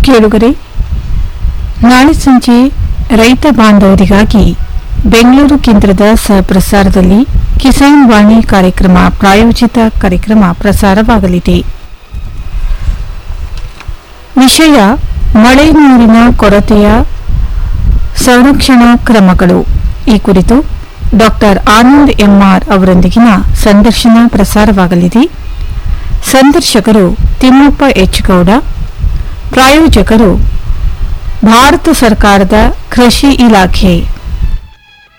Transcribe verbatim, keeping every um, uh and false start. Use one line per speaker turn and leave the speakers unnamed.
ಕೇಳುಗರೆ, ನಾಳೆ ಸಂಜೆ ರೈತ ಬಾಂಧವರಿಗಾಗಿ ಬೆಂಗಳೂರು ಕೇಂದ್ರದ ಸಹಪ್ರಸಾರದಲ್ಲಿ ಕಿಸಾನ್ ವಾಣಿ ಕಾರ್ಯಕ್ರಮ ಪ್ರಾಯೋಜಿತ ಕಾರ್ಯಕ್ರಮ ಪ್ರಸಾರವಾಗಲಿದೆ. ವಿಷಯ ಮಳೆ ನೀರಿನ ಕೊರತೆಯ ಸಂರಕ್ಷಣಾ ಕ್ರಮಗಳು. ಈ ಕುರಿತು ಡಾಕ್ಟರ್ ಆನಂದ್ ಎಂಆರ್ ಅವರೊಂದಿಗಿನ ಸಂದರ್ಶನ ಪ್ರಸಾರವಾಗಲಿದೆ. ಸಂದರ್ಶಕರು ತಿಮ್ಮಪ್ಪ ಎಚ್ ಗೌಡ. ಪ್ರಾಯೋಜಕರು ಭಾರತ ಸರ್ಕಾರದ ಕೃಷಿ ಇಲಾಖೆ.